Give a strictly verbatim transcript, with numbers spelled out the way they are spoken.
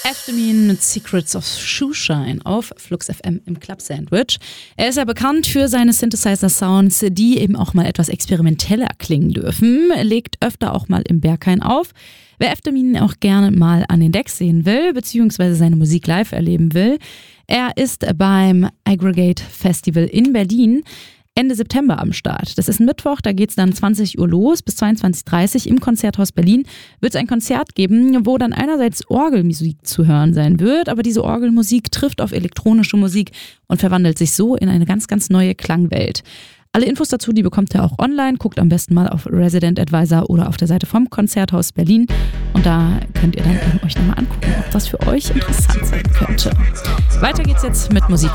Eftemin mit Secrets of Shoeshine auf Flux F M im Club Sandwich. Er ist ja bekannt für seine Synthesizer-Sounds, die eben auch mal etwas experimenteller klingen dürfen. Er legt öfter auch mal im Berghain auf. Wer Eftemin auch gerne mal an den Decks sehen will, beziehungsweise seine Musik live erleben will, er ist beim Aggregate Festival in Berlin Ende September am Start. Das ist ein Mittwoch, da geht es dann zwanzig Uhr los. Bis zweiundzwanzig Uhr dreißig im Konzerthaus Berlin wird es ein Konzert geben, wo dann einerseits Orgelmusik zu hören sein wird, aber diese Orgelmusik trifft auf elektronische Musik und verwandelt sich so in eine ganz, ganz neue Klangwelt. Alle Infos dazu, die bekommt ihr auch online. Guckt am besten mal auf Resident Advisor oder auf der Seite vom Konzerthaus Berlin. Und da könnt ihr dann euch nochmal angucken, ob das für euch interessant sein könnte. Weiter geht's jetzt mit Musik